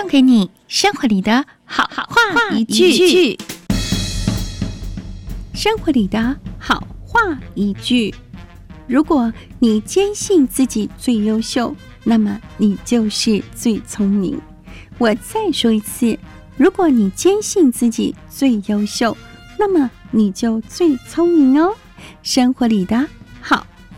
给你生活里的好话一句。 生活里的好话一句。如果你坚信自己最优秀，那么你就是最聪明。我再说一次，如果你坚信自己最优秀，那么你就最聪明哦。生活里的